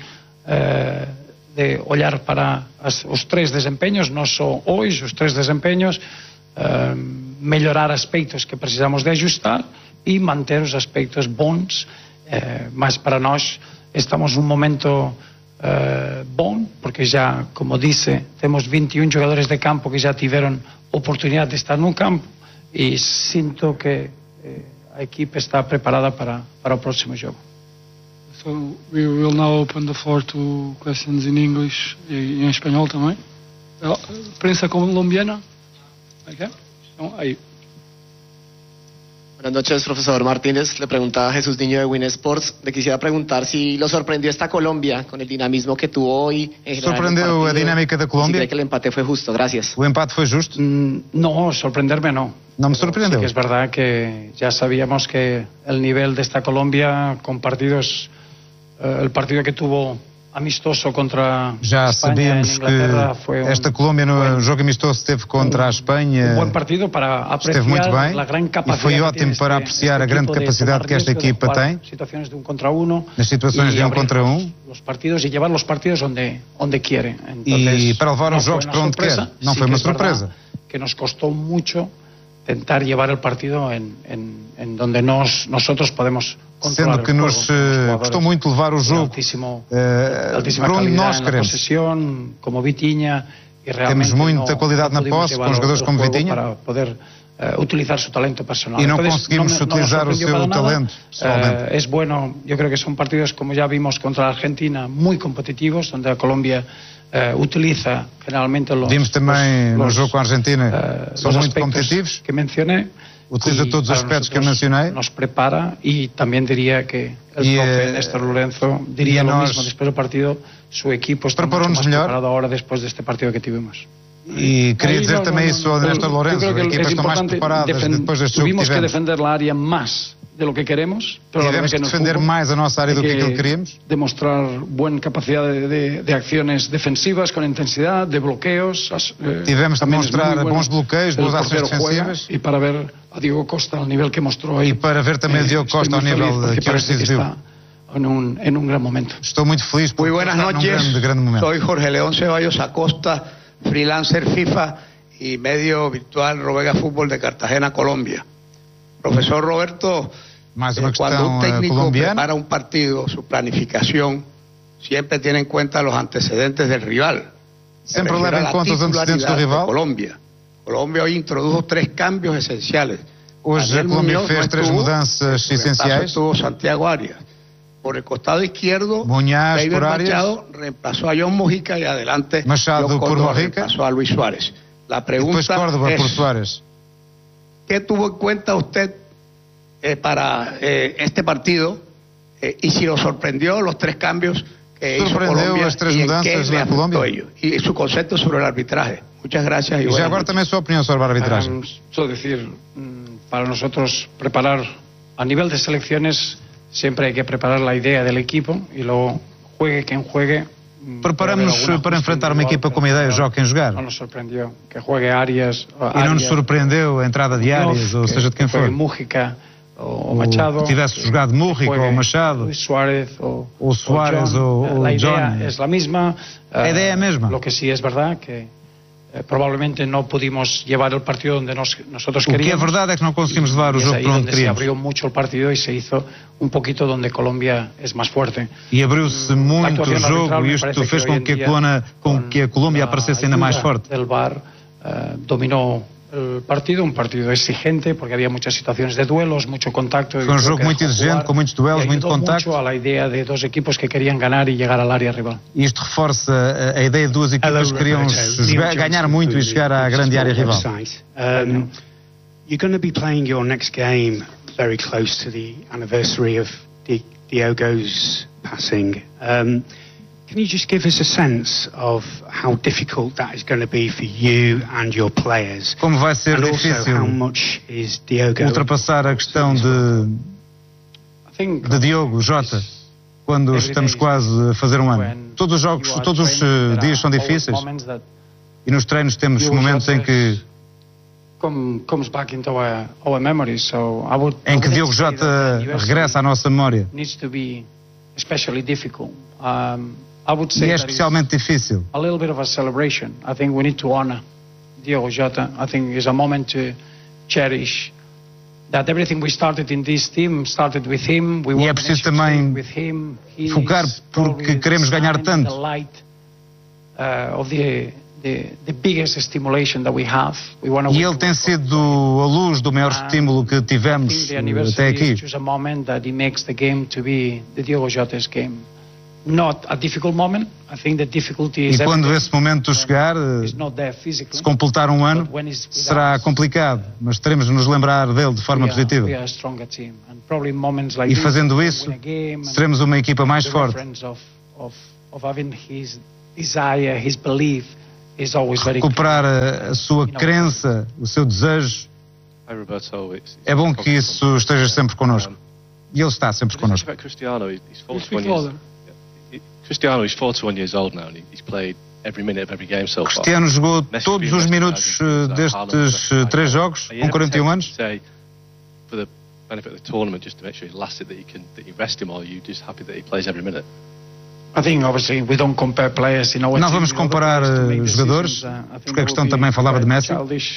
Speaker 9: olhar para os 3 desempenhos, não só hoje, os 3 desempenhos, melhorar aspectos que precisamos de ajustar e manter os aspectos bons, mas para nós estamos num momento bom, porque já, como disse, temos 21 jogadores de campo que já tiveram oportunidade de estar no campo e sinto que a equipe está preparada para o próximo jogo.
Speaker 7: So we will now open the floor to questions in English e em espanhol também. Prensa colombiana. Okay. Ahí.
Speaker 13: Buenas noches, profesor Martínez. Le preguntaba a Jesús Niño de Win Sports. Le quisiera preguntar si lo sorprendió esta Colombia con el dinamismo que tuvo hoy.
Speaker 6: Surpreendeu a dinâmica da Colômbia?
Speaker 13: Si cree que el empate fue justo. Gracias.
Speaker 6: O empate foi justo?
Speaker 9: No, sorprenderme no.
Speaker 6: No me sorprendeu.
Speaker 9: Sí que es verdad que ya sabíamos que el nivel de esta Colombia con partidos, el partido que tuvo amistoso contra
Speaker 6: já
Speaker 9: Espanha
Speaker 6: sabíamos que esta Colômbia no jogo amistoso esteve contra a Espanha,
Speaker 9: bom partido para apreciar,
Speaker 6: esteve muito bem
Speaker 9: e
Speaker 6: foi ótimo para apreciar a grande capacidade que esta equipa tem nas situações de 1 contra 1
Speaker 9: os partidos e levar os partidos onde quiere.
Speaker 6: E para levar os jogos para onde quer. Não foi uma surpresa.
Speaker 9: Que nos costou muito tentar llevar el partido en donde nosotros podemos controlar.
Speaker 6: Sendo que nos custou muito levar o jogo para onde nós queremos.
Speaker 9: Posesión, como Vitinha, e realmente
Speaker 6: temos muita qualidade na posse com jogadores como Vitinha
Speaker 9: para poder utilizar su talento personal.
Speaker 6: E não conseguimos utilizar o seu talento pessoalmente.
Speaker 9: Es bueno, yo creo que son partidos, como ya vimos contra Argentina, muy competitivos, donde a Colombia utiliza generalmente
Speaker 6: vimos também no jogo com a Argentina, são muito competitivos,
Speaker 9: que mencioné,
Speaker 6: utiliza todos os aspectos que eu mencionei,
Speaker 9: nos prepara e também diria que o profe Néstor Lorenzo diria lo mismo después del partido, su equipo está mucho más preparado ahora después de este partido que tivemos.
Speaker 6: E queria dizer também isso ao Néstor Lorenzo, a equipa está mais preparada depois deste jogo que tivemos.
Speaker 9: Tuvimos que defender a área mais de lo que queremos, pero
Speaker 6: tivemos que defender mais a nossa área do que aquilo que queríamos,
Speaker 9: demostrar buena capacidade de acciones defensivas con intensidad, de bloqueos,
Speaker 6: tivemos que mostrar bons bloqueios, boas ações defensivas,
Speaker 9: e para ver a Diego Costa ao nível que mostrou aí,
Speaker 6: e para ver também a Diego Costa ao nível que hoje se exibiu.
Speaker 9: En un gran momento.
Speaker 6: Estou muito feliz por
Speaker 14: estar num grande momento. Soy Jorge León Ceballos Acosta, freelancer FIFA y medio virtual Rovega Fútbol de Cartagena, Colombia. Profesor Roberto, cuando un técnico prepara un partido, su planificación siempre tiene en cuenta los antecedentes del rival.
Speaker 6: Siempre leva en cuenta los antecedentes del rival.
Speaker 14: Colombia hoy introdujo 3 cambios esenciales.
Speaker 6: Hoje a Colômbia fez 3 mudanças essenciais.
Speaker 14: Estuvo Santiago Arias. Por el costado izquierdo,
Speaker 6: David
Speaker 14: Machado reemplazó a John Mojica y adelante
Speaker 6: Machado por Mojica
Speaker 14: reemplazó a Luis Suárez. La pregunta es, ¿qué tuvo en cuenta usted para este partido y si lo sorprendió los 3 cambios que hizo Colombia y en qué le afectó ello? Y su concepto sobre el arbitraje. Muchas gracias.
Speaker 6: Y agora también su opinión sobre el arbitraje.
Speaker 9: Es decir, para nosotros preparar a nivel de selecciones siempre hay que preparar la idea del equipo y luego juegue quien juegue.
Speaker 6: Preparamos para enfrentar uma equipa com ideia, jogue quem jogar.
Speaker 9: Não nos surpreendeu que juegue Arias.
Speaker 6: E não nos surpreendeu a entrada de Arias, ou seja, de quem for.
Speaker 9: Mújica ou Machado.
Speaker 6: Que tivesse jogado Mújica ou Machado.
Speaker 9: Luis Suárez
Speaker 6: ou Suárez ou
Speaker 9: a
Speaker 6: John.
Speaker 9: A ideia é a mesma.
Speaker 6: A ideia é a mesma.
Speaker 9: Lo que sí es verdad que probablemente no pudimos llevar el partido donde nosotros queríamos.
Speaker 6: O que é verdade é que não conseguimos levar o jogo para onde queríamos.
Speaker 9: Se abriu muito o partido e se hizo un poquito donde Colombia es más fuerte.
Speaker 6: E abriu-se muito o jogo e isto fez com que a Colômbia aparecesse ainda mais forte.
Speaker 9: El VAR dominou el partido, un partido exigente porque había muchas situaciones de duelos, mucho contacto.
Speaker 6: Foi jogo muito exigente, com muitos duelos, muito contacto.
Speaker 9: Mucho a la idea de 2 equipos que querían ganar y llegar al área rival.
Speaker 6: E isto reforça a ideia de 2 equipas que queriam ganhar muito e chegar à grande área rival.
Speaker 15: You're going to be playing your next game
Speaker 9: very close to the anniversary of Diogo's passing. Can you just give us a sense of how difficult that is going to be for you and your players?
Speaker 15: Como vai ser
Speaker 9: and
Speaker 15: difícil
Speaker 9: also how much is Diogo
Speaker 15: ultrapassar a questão de Diogo Jota quando estamos quase a fazer um ano. Todos os jogos, todos os dias são difíceis e nos treinos temos momentos em que Diogo Jota regressa à nossa memória. E é especialmente difícil.
Speaker 9: A little bit of a celebration. I think we need to honor Diogo Jota. I think it's a moment to cherish that everything we started in this team started with him.
Speaker 15: E é preciso também focar porque queremos ganhar tanto. E ele tem sido a luz do maior estímulo que tivemos até aqui. E quando esse momento chegar, se completar um ano, será complicado, mas teremos de nos lembrar dele de forma positiva. E fazendo isso, seremos uma equipa mais forte. Recuperar a sua crença, o seu desejo. É bom que isso esteja sempre connosco. E ele está sempre connosco.
Speaker 16: Cristiano is 41 years old now and he's played every minute of every game so far.
Speaker 15: Cristiano jogou todos os minutos destes 3 jogos com 41 anos.
Speaker 16: For the benefit of the tournament, just to make sure he's lasted, that you rest him, or are you just happy that he plays every minute?
Speaker 9: I think obviously we don't compare players in our
Speaker 15: Não vamos comparar jogadores, porque a questão também falava de Messi.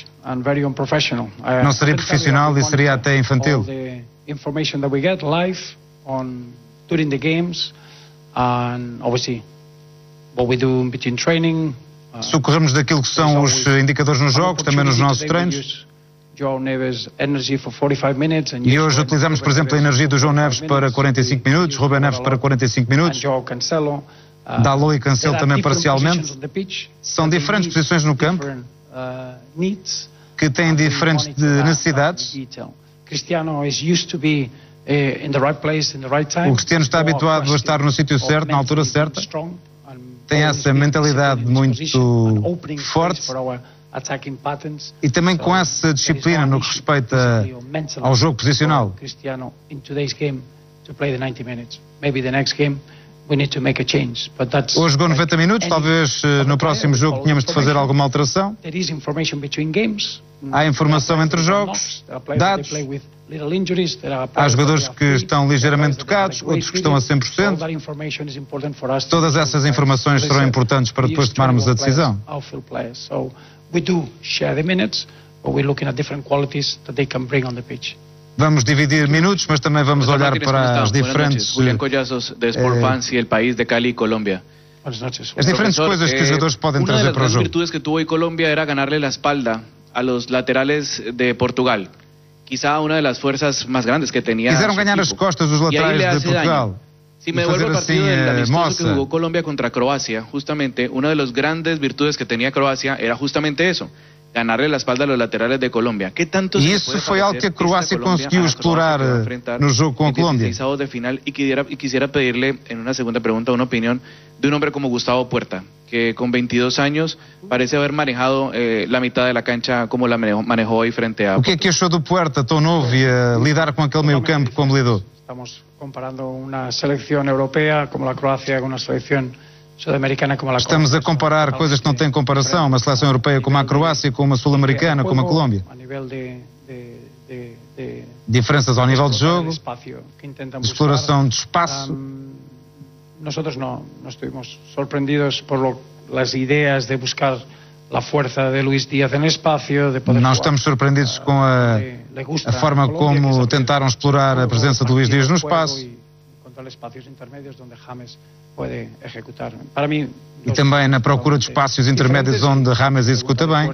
Speaker 15: Não seria profissional e seria até infantil.
Speaker 9: Information that we get live on during the games. And obviously, what we do between training.
Speaker 15: Socorremos daquilo que são os indicadores nos jogos, também nos nossos treinos. E hoje utilizamos, por exemplo, a energia do João Neves para 45 minutos, Rubén Neves para 45 minutos, Dalot e Cancelo também parcialmente. São diferentes posições no campo que têm diferentes necessidades.
Speaker 9: Cristiano is used to be
Speaker 15: O Cristiano está habituado a estar no sítio certo, na altura certa. Tem essa mentalidade muito forte e também com essa disciplina no que respeita ao jogo posicional. Hoje jogou 90 minutos, talvez no próximo jogo tenhamos de fazer alguma alteração. Há informação entre os jogos, dados. Há jogadores que estão ligeiramente tocados, outros que estão a 100%. Todas essas informações serão importantes para depois tomarmos a decisão. Vamos dividir minutos, mas também vamos olhar para as diferentes as diferentes coisas que os jogadores podem trazer para o jogo.
Speaker 17: Uma das virtudes que tuvo Colômbia era ganarle la espalda a los laterales de Portugal. Quizá una de las fuerzas más grandes que tenía.
Speaker 15: Quiseram ganhar as costas dos laterais de Portugal.
Speaker 17: Si me devuelvo al partido del amistoso que jugó Colombia contra Croacia, justamente una de las grandes virtudes que tenía Croacia era justamente eso, ganarle la espalda a los laterales de Colômbia. ¿Qué tanto
Speaker 15: e isso foi algo que a Croácia conseguiu explorar no jogo com a Colômbia.
Speaker 17: De final, y quisiera pedirle en una segunda pregunta una opinión de un hombre como Gustavo Puerta, que con 22 años parece haber manejado la mitad de la cancha como la manejó hoy frente a...
Speaker 15: O que é que achou do Puerta, tão novo, e a lidar com aquele meio campo como lidou?
Speaker 9: Estamos comparando una selección europea como la Croacia con una selección sudamericana como la Colômbia.
Speaker 15: Estamos a comparar coisas que não têm comparação, uma seleção europeia como a Croácia, com uma sul-americana como a Colômbia. Diferenças ao nível de jogo, de exploração de espaço.
Speaker 9: Nosotros no estuvimos sorprendidos por las ideas de buscar la fuerza de Luis Díaz en espacio, de poder.
Speaker 15: Não estamos surpreendidos com a forma como tentaram explorar a presença de Luis Díaz no espaço. E também na procura de espaços intermédios onde James executa bem.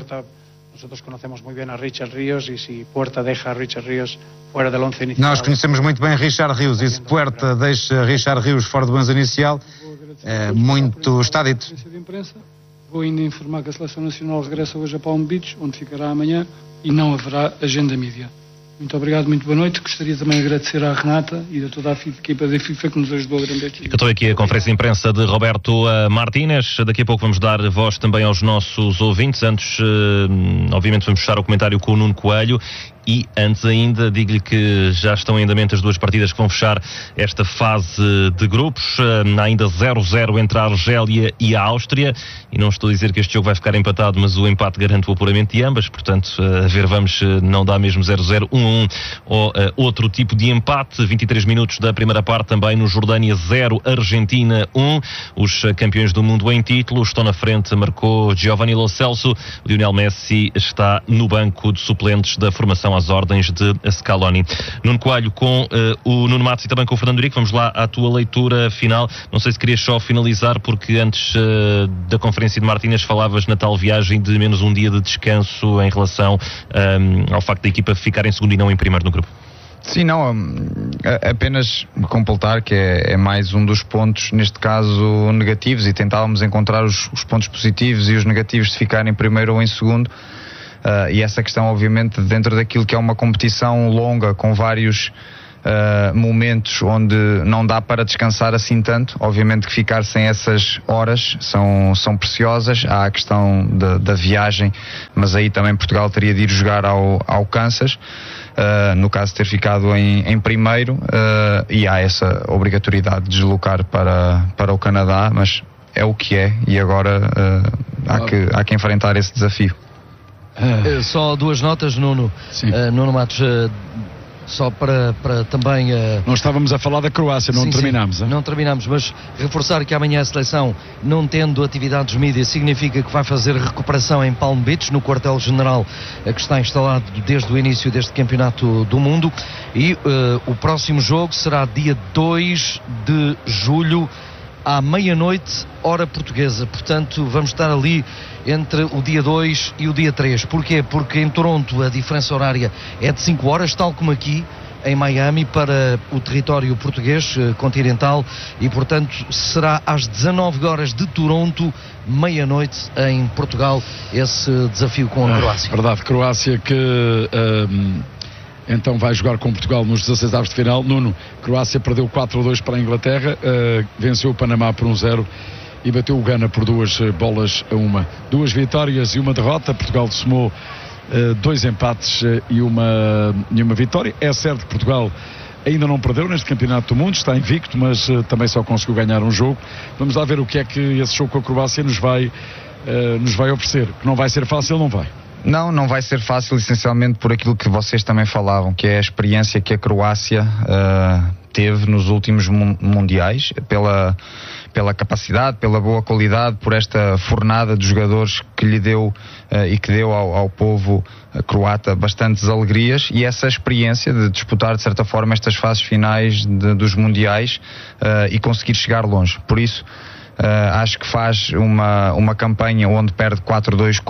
Speaker 15: Nós conhecemos muito bem Richard Rios, e se Puerta deixa Richard Rios fora do 11 inicial, muito está dito.
Speaker 18: Vou ainda informar que a Seleção Nacional regressa hoje a Palm Beach, onde ficará amanhã, e não haverá agenda mídia. Muito obrigado, muito boa noite. Gostaria também de agradecer à Renata e a toda a equipa da FIFA que nos ajudou durante aqui.
Speaker 3: Estou aqui a conferência de imprensa de Roberto Martínez. Daqui a pouco vamos dar voz também aos nossos ouvintes. Antes, obviamente, vamos fechar o comentário com o Nuno Coelho. E antes ainda, digo-lhe que já estão em andamento as duas partidas que vão fechar esta fase de grupos. Há ainda 0-0 entre a Argélia e a Áustria. E não estou a dizer que este jogo vai ficar empatado, mas o empate garante o apuramento de ambas. Portanto, a ver, vamos, não dá mesmo 0-0, 1-1 ou outro tipo de empate. 23 minutos da primeira parte também no Jordânia 0, Argentina 1. Os campeões do mundo em título estão na frente, marcou Giovanni Lo Celso. O Lionel Messi está no banco de suplentes da formação às ordens de Scaloni. Nuno Coelho com o Nuno Matos e também com o Fernando Urico. Vamos lá à tua leitura final. Não sei se querias só finalizar, porque antes da conferência de Martínez falavas na tal viagem de menos um dia de descanso em relação ao facto da equipa ficar em segundo e não em primeiro no grupo.
Speaker 6: Sim, não, apenas completar que é mais um dos pontos, neste caso, negativos, e tentávamos encontrar os pontos positivos e os negativos de ficar em primeiro ou em segundo. E essa questão, obviamente, dentro daquilo que é uma competição longa, com vários momentos onde não dá para descansar assim tanto, obviamente que ficar sem essas horas são preciosas. Há a questão da viagem, mas aí também Portugal teria de ir jogar ao Kansas, no caso de ter ficado em primeiro, e há essa obrigatoriedade de deslocar para o Canadá, mas é o que é, e agora há que enfrentar esse desafio.
Speaker 5: Só duas notas, Nuno. Nuno Matos, só para também...
Speaker 4: Nós estávamos a falar da Croácia, não terminámos.
Speaker 5: Não terminamos, mas reforçar que amanhã a seleção, não tendo atividades mídias, significa que vai fazer recuperação em Palm Beach, no quartel-general que está instalado desde o início deste campeonato do mundo, e o próximo jogo será dia 2 de julho, à meia-noite, hora portuguesa. Portanto, vamos estar ali entre o dia 2 e o dia 3. Porquê? Porque em Toronto a diferença horária é de 5 horas, tal como aqui em Miami, para o território português continental, e portanto será às 19 horas de Toronto, meia-noite em Portugal, esse desafio com a Croácia.
Speaker 4: Verdade, Croácia que... então vai jogar com Portugal nos 16 avos de final. Nuno, Croácia perdeu 4-2 para a Inglaterra, venceu o Panamá por 1-0 e bateu o Gana por 2-1. 2 vitórias e uma derrota. Portugal somou 2 empates e uma vitória. É certo que Portugal ainda não perdeu neste campeonato do mundo, está invicto, mas também só conseguiu ganhar um jogo. Vamos lá ver o que é que esse jogo com a Croácia nos vai oferecer. Que não vai ser fácil, não vai.
Speaker 6: Não vai ser fácil, essencialmente por aquilo que vocês também falavam, que é a experiência que a Croácia teve nos últimos mundiais, pela capacidade, pela boa qualidade, por esta fornada de jogadores que lhe deu e que deu ao povo croata bastantes alegrias, e essa experiência de disputar de certa forma estas fases finais dos mundiais e conseguir chegar longe. Por isso acho que faz uma campanha onde perde 4-2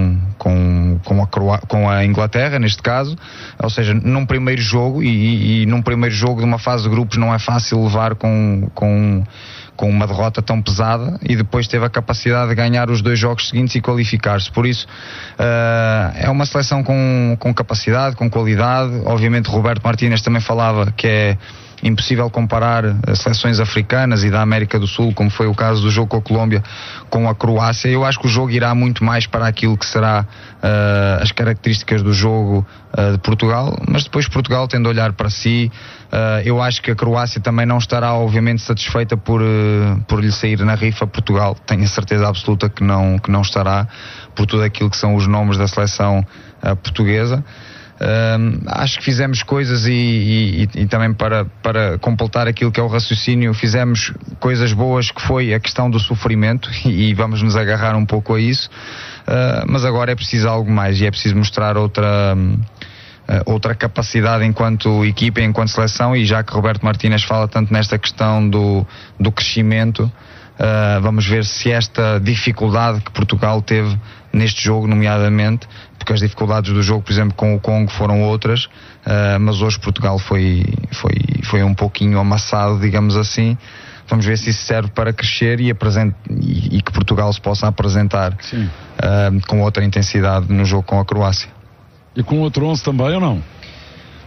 Speaker 6: com a Inglaterra, neste caso, ou seja, num primeiro jogo, e num primeiro jogo de uma fase de grupos não é fácil levar com uma derrota tão pesada, e depois teve a capacidade de ganhar os 2 jogos seguintes e qualificar-se. Por isso é uma seleção com capacidade, com qualidade. Obviamente Roberto Martínez também falava que é impossível comparar as seleções africanas e da América do Sul, como foi o caso do jogo com a Colômbia, com a Croácia. Eu acho que o jogo irá muito mais para aquilo que será as características do jogo de Portugal, mas depois Portugal tende a olhar para si. Eu acho que a Croácia também não estará obviamente satisfeita por lhe sair na rifa Portugal. Tenho a certeza absoluta que não estará, por tudo aquilo que são os nomes da seleção portuguesa. Acho que fizemos coisas e também para completar aquilo que é o raciocínio, fizemos coisas boas, que foi a questão do sofrimento, e vamos nos agarrar um pouco a isso, mas agora é preciso algo mais, e é preciso mostrar outra capacidade enquanto equipa, enquanto seleção. E já que Roberto Martínez fala tanto nesta questão do crescimento, vamos ver se esta dificuldade que Portugal teve neste jogo, nomeadamente, porque as dificuldades do jogo, por exemplo, com o Congo foram outras, mas hoje Portugal foi um pouquinho amassado, digamos assim. Vamos ver se isso serve para crescer e que Portugal se possa apresentar com outra intensidade no jogo com a Croácia.
Speaker 4: E com outro 11 também, ou não?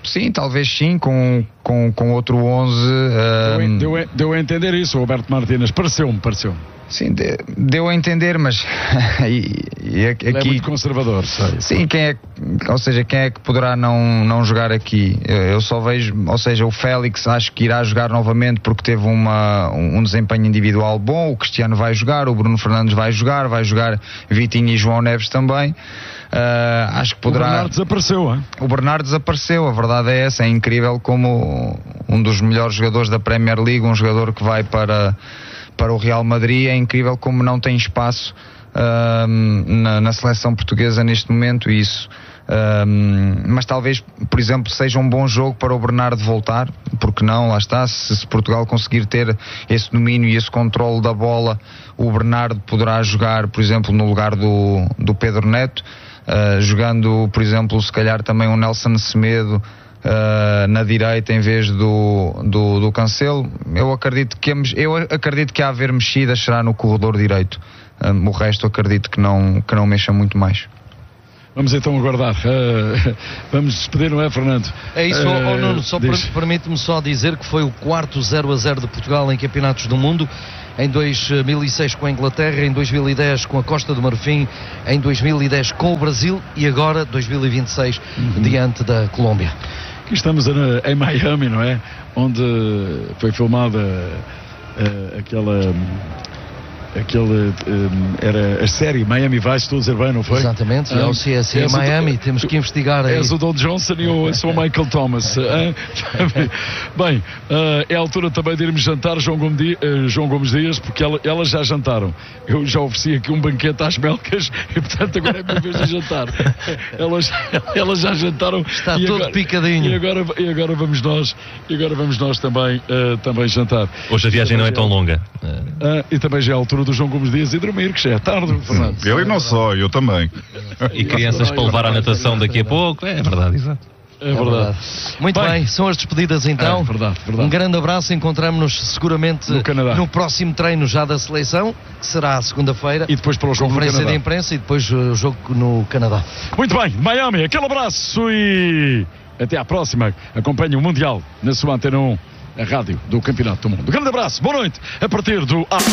Speaker 6: Sim, talvez sim, com outro 11.
Speaker 4: Deu a entender isso, Roberto Martínez. Pareceu-me.
Speaker 6: Sim, deu a entender, mas aqui
Speaker 4: ele é muito conservador, sabe?
Speaker 6: Sim, quem é que poderá não jogar aqui? Eu só vejo, ou seja, o Félix acho que irá jogar novamente porque teve um desempenho individual bom. O Cristiano vai jogar, o Bruno Fernandes vai jogar Vitinho e João Neves também. Acho que poderá.
Speaker 4: O Bernardo desapareceu, hein?
Speaker 6: O Bernardo desapareceu, a verdade é essa. É incrível como um dos melhores jogadores da Premier League, um jogador que vai para o Real Madrid, é incrível como não tem espaço na seleção portuguesa neste momento, isso. Mas talvez, por exemplo, seja um bom jogo para o Bernardo voltar, porque não, lá está, se Portugal conseguir ter esse domínio e esse controle da bola, o Bernardo poderá jogar, por exemplo, no lugar do Pedro Neto, jogando, por exemplo, se calhar também um Nelson Semedo na direita em vez do Cancelo. Eu acredito que a haver mexidas será no corredor direito. O resto acredito que não mexa muito mais.
Speaker 4: Vamos então aguardar. Vamos despedir, não é, Fernando?
Speaker 5: É isso, Nuno, só permite-me só dizer que foi o quarto 0-0 de Portugal em campeonatos do mundo. Em 2006 com a Inglaterra, em 2010 com a Costa do Marfim, em 2010 com o Brasil e agora 2026 diante da Colômbia.
Speaker 4: Aqui estamos em Miami, não é? Onde foi filmada era a série Miami Vice, estou a dizer bem, não foi?
Speaker 5: Exatamente, é o CSI Miami, temos que investigar aí.
Speaker 4: És o Don Johnson e eu sou o Michael Thomas. Bem, é a altura também de irmos jantar, João Gomes Dias, porque elas já jantaram. Eu já ofereci aqui um banquete às melcas e portanto agora é a minha vez de jantar. Elas já jantaram.
Speaker 5: Está todo picadinho.
Speaker 4: E agora vamos nós também jantar.
Speaker 3: Hoje a viagem não é tão longa.
Speaker 4: E também já é a altura do João Gomes Dias e dormir, que já é tarde, Fernando.
Speaker 19: Eu e não só, eu também.
Speaker 3: E crianças para levar à natação daqui a pouco, é verdade, exato.
Speaker 4: É verdade.
Speaker 5: Muito bem, são as despedidas então.
Speaker 4: Verdade.
Speaker 5: Um grande abraço, encontramos-nos seguramente no próximo treino já da seleção, que será segunda-feira.
Speaker 4: E depois para o jogo
Speaker 5: conferência de imprensa e depois o jogo no Canadá.
Speaker 4: Muito bem, Miami, aquele abraço e até à próxima. Acompanhe o Mundial na sua Antena 1, a rádio do Campeonato do Mundo. Grande abraço, boa noite, a partir do...